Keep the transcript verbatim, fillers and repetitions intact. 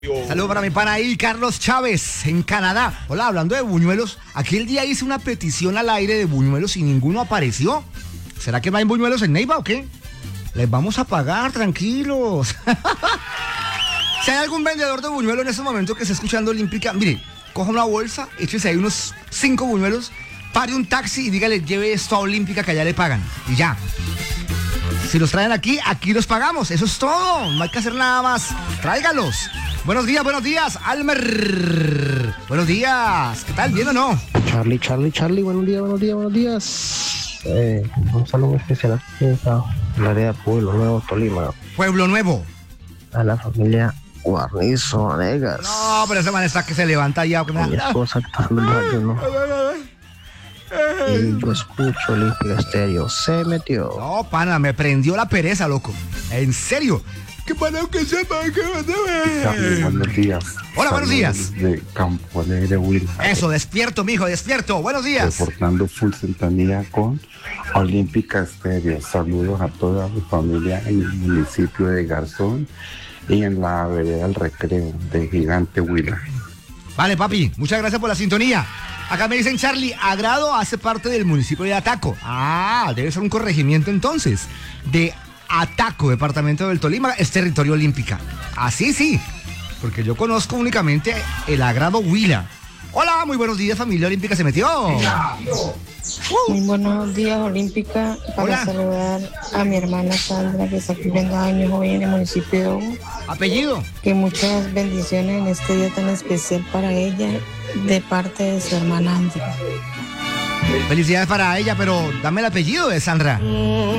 Saludos para mi pana ahí, Carlos Chávez, en Canadá. Hola, hablando de buñuelos, aquel día hice una petición al aire de buñuelos y ninguno apareció. ¿Será que no hay buñuelos en Neiva o qué? Les vamos a pagar, tranquilos. Si hay algún vendedor de buñuelos en este momento que esté escuchando Olímpica, mire, coja una bolsa, échese ahí unos cinco buñuelos, pare un taxi y dígale, lleve esto a Olímpica que allá le pagan. Y ya. Si los traen aquí, aquí los pagamos. Eso es todo. No hay que hacer nada más. Tráigalos. Buenos días, buenos días, Almer. Buenos días. ¿Qué tal? ¿Bien o no? Charlie, Charlie, Charlie, buenos días, buenos días, buenos días. Eh, un saludo especial aquí en el área de Pueblo Nuevo, Tolima. Pueblo Nuevo. A la familia Guarnizo, Vanegas. No, pero ese man está que se levanta ya. Que me... Mi esposa que está dando el desayuno. Y yo escucho Olímpica Estéreo. Se metió. No, pana, me prendió la pereza, loco. En serio. ¿Qué para que sepa que Carlos, buenos días. Hola, buenos días. De Campo Alegre, Will. Eso, despierto, mijo, despierto. Buenos días. Reportando full sintonía con Olímpica Estéreo. Saludos a toda mi familia en el municipio de Garzón y en la vereda del Recreo de Gigante Huila. Vale, papi, muchas gracias por la sintonía. Acá me dicen, Charlie, Agrado hace parte del municipio de Ataco. Ah, debe ser un corregimiento entonces. De Ataco, departamento del Tolima, es territorio Olímpica. Así sí, porque yo conozco únicamente el Agrado Huila. Hola, muy buenos días, familia Olímpica, se metió. Uh. Muy buenos días, Olímpica, para Hola. Saludar a mi hermana Sandra, que está cumpliendo años hoy en el municipio de Ogo. Apellido. Que muchas bendiciones en este día tan especial para ella, de parte de su hermana Andrea. Felicidades para ella, pero dame el apellido de Sandra.